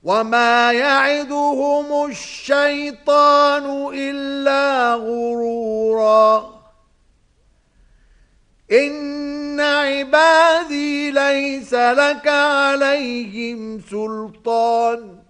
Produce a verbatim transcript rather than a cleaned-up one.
وما يعدهم الشيطان إلا غرورا إن عبادي ليس لك عليهم سلطان